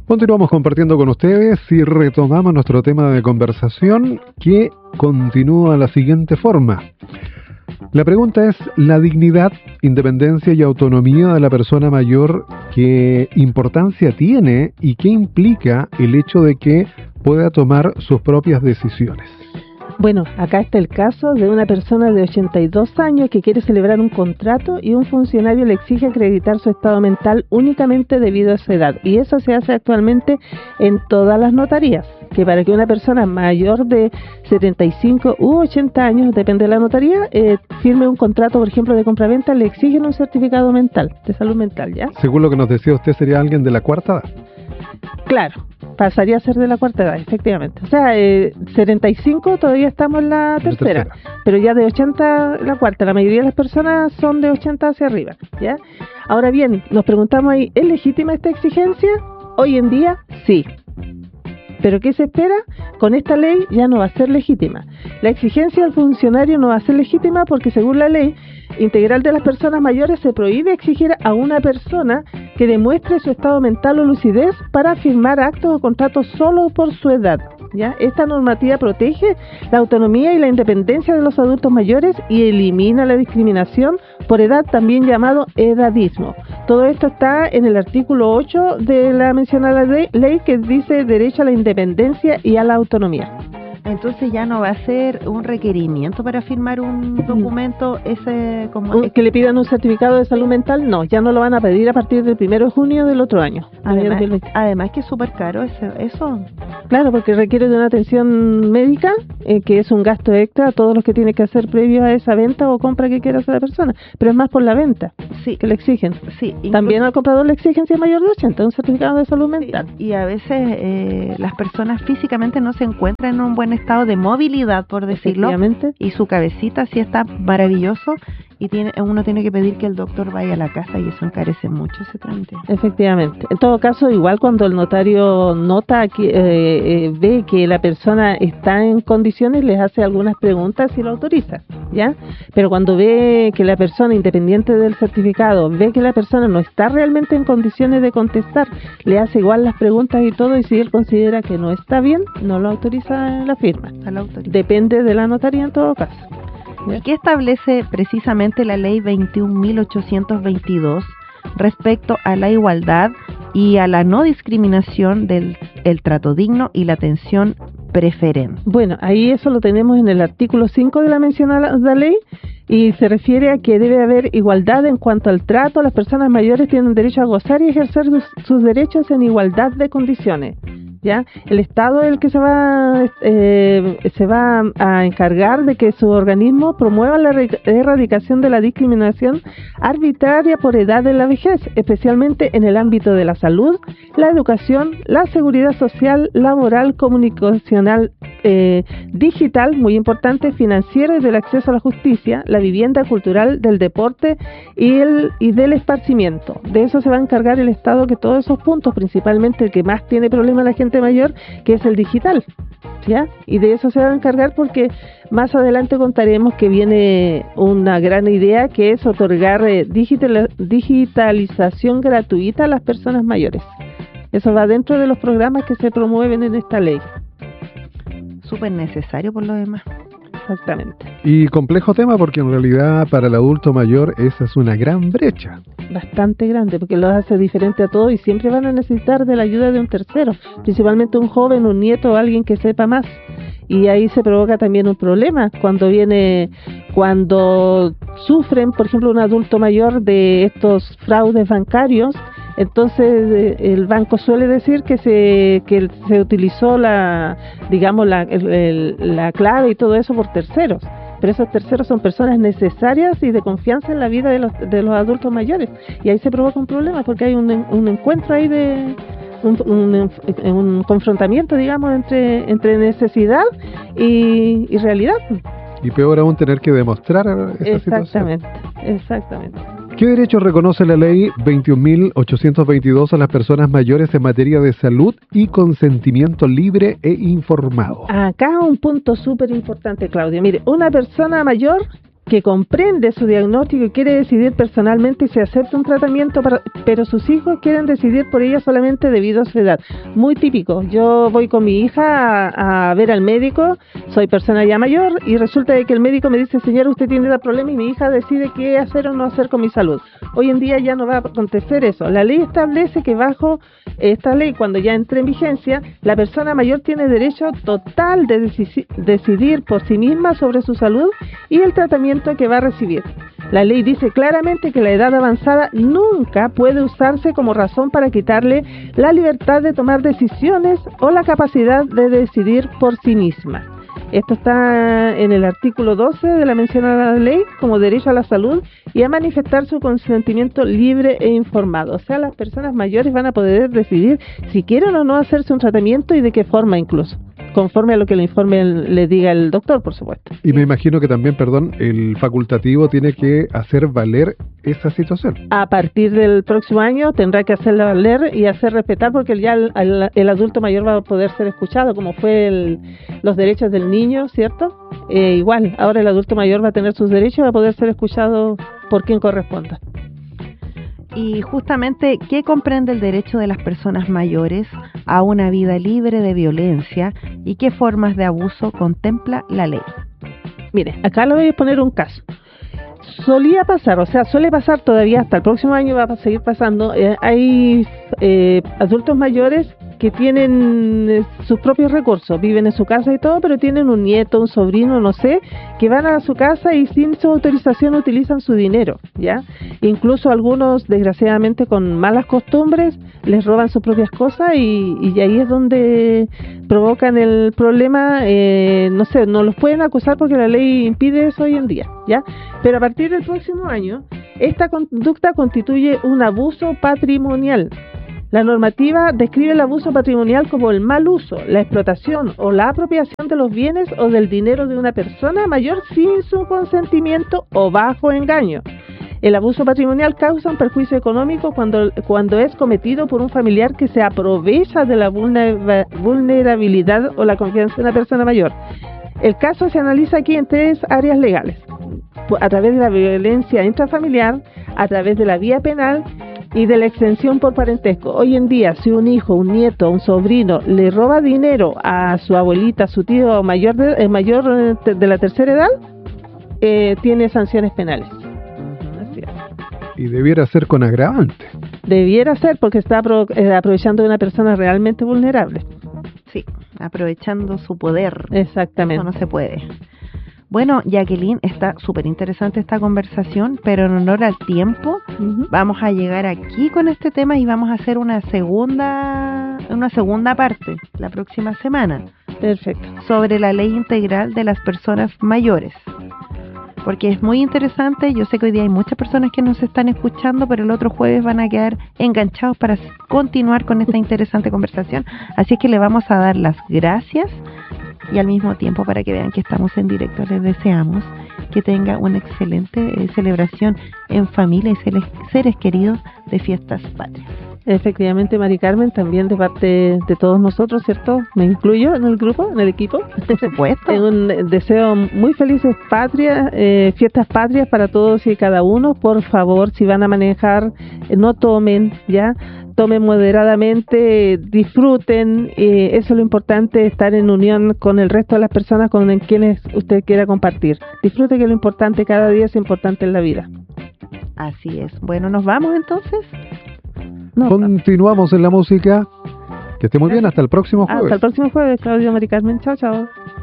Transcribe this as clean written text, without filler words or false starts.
Continuamos compartiendo con ustedes y retomamos nuestro tema de conversación que continúa de la siguiente forma. La pregunta es: ¿la dignidad, independencia y autonomía de la persona mayor, qué importancia tiene y qué implica el hecho de que pueda tomar sus propias decisiones? Bueno, acá está el caso de una persona de 82 años que quiere celebrar un contrato y un funcionario le exige acreditar su estado mental únicamente debido a su edad. Y eso se hace actualmente en todas las notarías, que para que una persona mayor de 75 u 80 años, depende de la notaría, firme un contrato, por ejemplo, de compraventa, le exigen un certificado mental, de salud mental, ¿ya? Según lo que nos decía usted, ¿sería alguien de la cuarta edad? Claro, pasaría a ser de la cuarta edad, efectivamente. O sea, 75 todavía estamos en la tercera, pero ya de 80 la cuarta. La mayoría de las personas son de 80 hacia arriba, ¿ya? Ahora bien, nos preguntamos ahí, ¿es legítima esta exigencia? Hoy en día, sí. ¿Pero qué se espera? Con esta ley ya no va a ser legítima. La exigencia del funcionario no va a ser legítima porque, según la ley integral de las personas mayores, se prohíbe exigir a una persona que demuestre su estado mental o lucidez para firmar actos o contratos solo por su edad, ¿ya? Esta normativa protege la autonomía y la independencia de los adultos mayores y elimina la discriminación por edad, también llamado edadismo. Todo esto está en el artículo 8 de la mencionada ley, que dice derecho a la independencia y a la autonomía. Entonces ya no va a ser un requerimiento para firmar un documento ese como que le pidan un certificado de salud mental. No, ya no lo van a pedir a partir del 1 de junio del otro año. Además que es súper caro eso. Claro, porque requiere de una atención médica, que es un gasto extra a todos los que tiene que hacer previo a esa venta o compra que quiera hacer la persona, pero es más por la venta, sí, que le exigen. Sí, también al comprador le exigen, si es mayor de 80, un certificado de salud mental. Sí, y a veces las personas físicamente no se encuentran en un buen estado de movilidad, por decirlo, y su cabecita sí está maravilloso, y uno tiene que pedir que el doctor vaya a la casa, y eso encarece mucho ese trámite. Efectivamente. En todo caso, igual cuando el notario nota que ve que la persona está en condiciones, les hace algunas preguntas y lo autoriza, ¿ya? Pero cuando ve que la persona, independiente del certificado, ve que la persona no está realmente en condiciones de contestar, le hace igual las preguntas y todo, y si él considera que no está bien, no lo autoriza la firma. Depende de la notaría en todo caso. ¿Y qué establece precisamente la ley 21.822 respecto a la igualdad y a la no discriminación del trato digno y la atención preferente? Bueno, ahí eso lo tenemos en el artículo 5 de la mencionada ley, y se refiere a que debe haber igualdad en cuanto al trato. Las personas mayores tienen derecho a gozar y ejercer sus derechos en igualdad de condiciones, ¿ya? El Estado es el que se va a encargar de que su organismo promueva la erradicación de la discriminación arbitraria por edad de la vejez, especialmente en el ámbito de la salud, la educación, la seguridad social, laboral, comunicacional, digital, muy importante, financiera y del acceso a la justicia, la vivienda, cultural, del deporte y del esparcimiento. De eso se va a encargar el Estado, que todos esos puntos, principalmente el que más tiene problemas la gente mayor, que es el digital, ¿ya? Y de eso se va a encargar, porque más adelante contaremos que viene una gran idea, que es otorgar digitalización gratuita a las personas mayores. Eso va dentro de los programas que se promueven en esta ley. Súper necesario por lo demás. Exactamente. Y complejo tema, porque en realidad para el adulto mayor esa es una gran brecha. Bastante grande, porque lo hace diferente a todo y siempre van a necesitar de la ayuda de un tercero, principalmente un joven, un nieto o alguien que sepa más. Y ahí se provoca también un problema cuando sufren, por ejemplo, un adulto mayor de estos fraudes bancarios. Entonces el banco suele decir que se utilizó la clave y todo eso por terceros, pero esos terceros son personas necesarias y de confianza en la vida de los adultos mayores, y ahí se provoca un problema, porque hay un encuentro ahí de un confrontamiento, digamos, entre necesidad y realidad. Y peor aún, tener que demostrar esa situación. Exactamente. ¿Qué derechos reconoce la ley 21.822 a las personas mayores en materia de salud y consentimiento libre e informado? Acá un punto súper importante, Claudia. Mire, una persona mayor que comprende su diagnóstico y quiere decidir personalmente si acepta un tratamiento, pero sus hijos quieren decidir por ella solamente debido a su edad. Muy típico. Yo voy con mi hija a ver al médico, soy persona ya mayor, y resulta de que el médico me dice, señora, usted tiene este problema, y mi hija decide qué hacer o no hacer con mi salud. Hoy en día ya no va a acontecer eso. La ley establece que bajo esta ley, cuando ya entre en vigencia, la persona mayor tiene derecho total de decidir por sí misma sobre su salud y el tratamiento que va a recibir. La ley dice claramente que la edad avanzada nunca puede usarse como razón para quitarle la libertad de tomar decisiones o la capacidad de decidir por sí misma. Esto está en el artículo 12 de la mencionada ley como derecho a la salud y a manifestar su consentimiento libre e informado. O sea, las personas mayores van a poder decidir si quieren o no hacerse un tratamiento y de qué forma incluso, conforme a lo que el informe le diga el doctor, por supuesto. Y me imagino que también, el facultativo tiene que hacer valer esa situación. A partir del próximo año tendrá que hacerla valer y hacer respetar, porque ya el adulto mayor va a poder ser escuchado, como fue los derechos del niño, ¿cierto? Igual, ahora el adulto mayor va a tener sus derechos y va a poder ser escuchado por quien corresponda. Y justamente, ¿qué comprende el derecho de las personas mayores a una vida libre de violencia y qué formas de abuso contempla la ley? Mire, acá le voy a poner un caso. Solía pasar, suele pasar todavía, hasta el próximo año va a seguir pasando. Hay adultos mayores que tienen sus propios recursos, viven en su casa y todo, pero tienen un nieto, un sobrino, no sé, que van a su casa y sin su autorización utilizan su dinero, ¿ya? Incluso algunos, desgraciadamente, con malas costumbres, les roban sus propias cosas y ahí es donde provocan el problema. No los pueden acusar porque la ley impide eso hoy en día, ¿ya? Pero a partir del próximo año, esta conducta constituye un abuso patrimonial. La normativa describe el abuso patrimonial como el mal uso, la explotación o la apropiación de los bienes o del dinero de una persona mayor sin su consentimiento o bajo engaño. El abuso patrimonial causa un perjuicio económico cuando es cometido por un familiar que se aprovecha de la vulnerabilidad o la confianza de una persona mayor. El caso se analiza aquí en 3 áreas legales: a través de la violencia intrafamiliar, a través de la vía penal y de la extensión por parentesco. Hoy en día, si un hijo, un nieto, un sobrino le roba dinero a su abuelita, a su tío mayor de la tercera edad, tiene sanciones penales. Así es. Y debiera ser con agravante. Debiera ser, porque está aprovechando de una persona realmente vulnerable. Sí, aprovechando su poder. Exactamente. Eso no se puede. Bueno, Jacqueline, está súper interesante esta conversación, pero en honor al tiempo, vamos a llegar aquí con este tema y vamos a hacer una segunda parte la próxima semana. Perfecto. Sobre la ley integral de las personas mayores. Porque es muy interesante. Yo sé que hoy día hay muchas personas que nos están escuchando, pero el otro jueves van a quedar enganchados para continuar con esta interesante conversación. Así es que le vamos a dar las gracias. Y al mismo tiempo, para que vean que estamos en directo, les deseamos que tenga una excelente celebración en familia y seres queridos de Fiestas Patrias. Efectivamente, Mari Carmen, también de parte de todos nosotros, ¿cierto? Me incluyo en el grupo, en el equipo. Por supuesto. Un deseo muy felices Fiestas Patrias para todos y cada uno. Por favor, si van a manejar, no tomen, ¿ya? Tomen moderadamente, disfruten, eso es lo importante, estar en unión con el resto de las personas con quienes usted quiera compartir. Disfrute, que es lo importante, cada día es importante en la vida. Así es. Bueno, ¿nos vamos entonces? Continuamos en la música. Que esté muy bien, hasta el próximo jueves. Hasta el próximo jueves, Claudio, Mari Carmen. Chao, chao.